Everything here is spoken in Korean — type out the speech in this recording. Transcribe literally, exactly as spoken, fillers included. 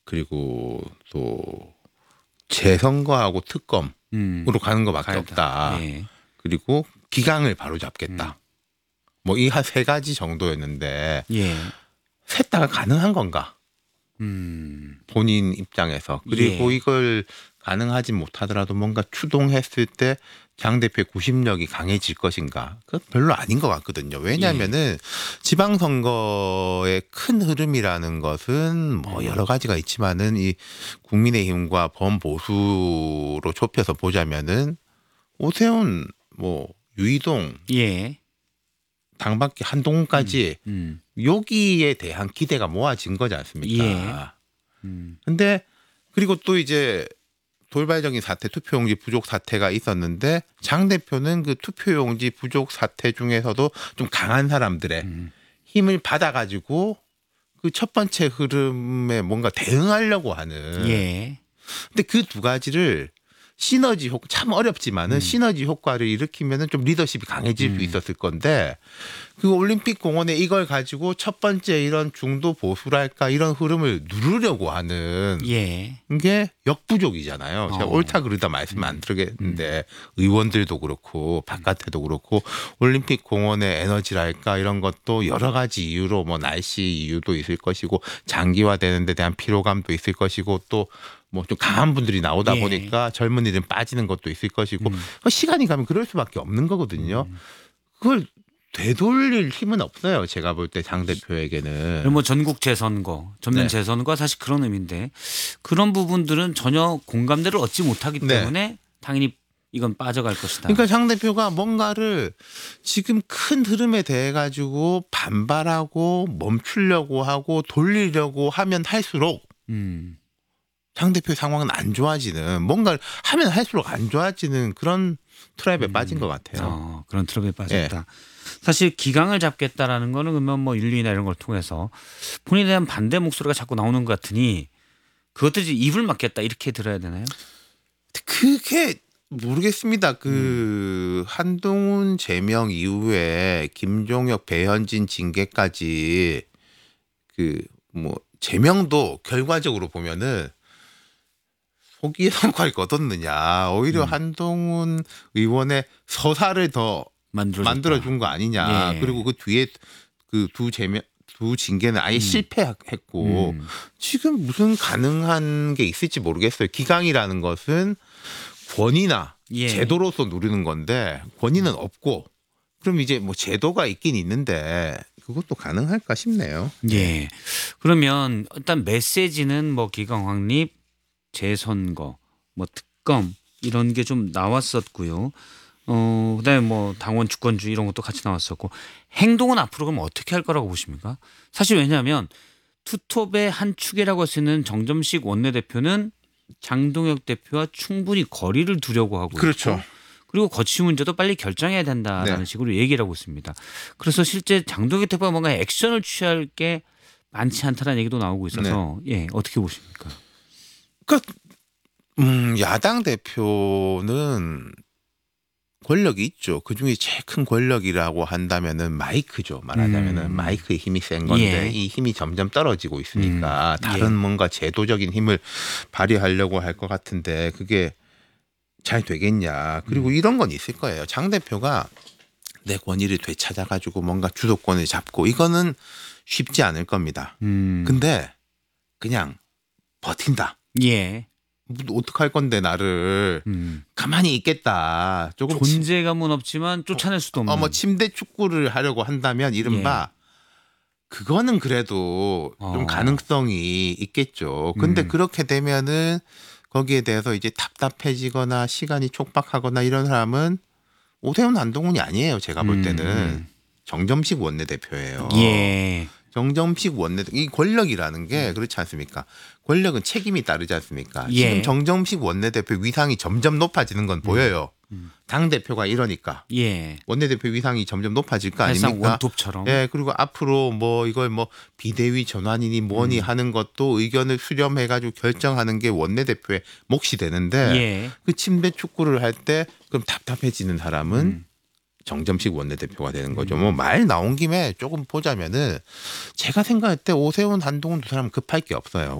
그리고 또 재선거하고 특검으로 음. 가는 것밖에 가야다. 없다. 예. 그리고 기강을 바로 잡겠다. 뭐 이 한 세 가지 정도였는데 예. 셋 다가 가능한 건가? 음. 본인 입장에서. 그리고 예. 이걸 가능하지 못하더라도 뭔가 추동했을 때 장 대표의 구심력이 강해질 것인가? 그 별로 아닌 것 같거든요. 왜냐하면은 지방선거의 큰 흐름이라는 것은 뭐 여러 가지가 있지만은 이 국민의힘과 범보수로 좁혀서 보자면은 오세훈, 뭐 유이동, 예. 당밖에 한동훈까지 음. 여기에 대한 기대가 모아진 거지 않습니까? 예. 음. 근데 그리고 또 이제 돌발적인 사태, 투표용지 부족 사태가 있었는데 장 대표는 그 투표용지 부족 사태 중에서도 좀 강한 사람들의 음. 힘을 받아가지고 그 첫 번째 흐름에 뭔가 대응하려고 하는. 예. 근데 그 두 가지를 시너지 효과, 참 어렵지만은 음. 시너지 효과를 일으키면은 좀 리더십이 강해질 음. 수 있었을 건데 그 올림픽 공원에 이걸 가지고 첫 번째 이런 중도 보수랄까 이런 흐름을 누르려고 하는 예. 게 역부족이잖아요. 제가 어. 옳다 그르다 말씀 안 드리겠는데 의원들도 그렇고 바깥에도 그렇고 올림픽 공원의 에너지랄까 이런 것도 여러 가지 이유로 뭐 날씨 이유도 있을 것이고 장기화되는 데 대한 피로감도 있을 것이고 또 뭐 좀 강한 분들이 나오다 예. 보니까 젊은이들은 빠지는 것도 있을 것이고 음. 시간이 가면 그럴 수밖에 없는 거거든요. 그걸 되돌릴 힘은 없어요. 제가 볼 때 장 대표에게는. 그리고 뭐 전국 재선거, 전면 네. 재선거 사실 그런 의미인데 그런 부분들은 전혀 공감대를 얻지 못하기 네. 때문에 당연히 이건 빠져갈 것이다. 그러니까 장 대표가 뭔가를 지금 큰 흐름에 대해 가지고 반발하고 멈추려고 하고 돌리려고 하면 할수록 음. 장 대표의 상황은 안 좋아지는, 뭔가를 하면 할수록 안 좋아지는 그런 트랩에 음. 빠진 것 같아요. 어, 그런 트랩에 빠졌다. 사실 기강을 잡겠다라는 거는 그러면 뭐 윤리나 이런 걸 통해서 본인에 대한 반대 목소리가 자꾸 나오는 것 같으니 그것들이 입을 막겠다 이렇게 들어야 되나요? 그게 모르겠습니다. 그 한동훈 제명 이후에 김종혁, 배현진 징계까지 그 뭐 제명도 결과적으로 보면은 속이 성과를 거뒀느냐. 오히려 음. 한동훈 의원의 서사를 더 만들어줬다. 만들어준 거 아니냐. 예. 그리고 그 뒤에 그 두 제명, 두 징계는 아예 음. 실패했고 음. 지금 무슨 가능한 게 있을지 모르겠어요. 기강이라는 것은 권위나 예. 제도로서 누리는 건데 권위는 없고 그럼 이제 뭐 제도가 있긴 있는데 그것도 가능할까 싶네요. 예. 그러면 일단 메시지는 뭐 기강 확립, 재선거, 뭐 특검 이런 게 좀 나왔었고요. 어, 그다음에 뭐 당원 주권주의 이런 것도 같이 나왔었고 행동은 앞으로 그럼 어떻게 할 거라고 보십니까? 사실 왜냐하면 투톱의 한 축이라고 할 수 있는 정점식 원내대표는 장동혁 대표와 충분히 거리를 두려고 하고 그렇죠. 있고 그리고 거취 문제도 빨리 결정해야 된다라는 네. 식으로 얘기를 하고 있습니다. 그래서 실제 장동혁 대표가 뭔가 액션을 취할 게 많지 않다는 얘기도 나오고 있어서 예 어떻게 보십니까? 그러니까 음, 야당 대표는 권력이 있죠. 그중에 제일 큰 권력이라고 한다면은 마이크죠. 말하자면은 음. 마이크의 힘이 센 건데 예. 이 힘이 점점 떨어지고 있으니까 음. 다른 예. 뭔가 제도적인 힘을 발휘하려고 할 것 같은데 그게 잘 되겠냐. 그리고 음. 이런 건 있을 거예요. 장 대표가 내 권위를 되찾아가지고 뭔가 주도권을 잡고 이거는 쉽지 않을 겁니다. 음. 근데 그냥 버틴다. 예. 뭐 어떡할 건데 나를 음. 가만히 있겠다. 조금 치- 존재감은 없지만 쫓아낼 수도 없는. 어, 뭐 침대 축구를 하려고 한다면 이른바 그거는 그래도 좀 어. 가능성이 있겠죠. 근데 음. 그렇게 되면은 거기에 대해서 이제 답답해지거나 시간이 촉박하거나 이런 사람은 오세훈 한동훈이 아니에요. 제가 볼 음, 때는 음. 정점식 원내대표예요. 예. 정점식 원내대표, 이 권력이라는 게 그렇지 않습니까? 권력은 책임이 따르지 않습니까? 예. 지금 정점식 원내대표 위상이 점점 높아지는 건 보여요. 음. 당 대표가 이러니까 예. 원내대표 위상이 점점 높아질 거 사실상 아닙니까? 원톱처럼. 예, 그리고 앞으로 뭐 이걸 뭐 비대위 전환이니 뭐니 음. 하는 것도 의견을 수렴해가지고 결정하는 게 원내대표의 몫이 되는데 예. 그 침대 축구를 할 때 그럼 답답해지는 사람은 음. 정점식 원내대표가 되는 거죠. 뭐 말 나온 김에 조금 보자면은 제가 생각할 때 오세훈, 한동훈 두 사람 급할 게 없어요.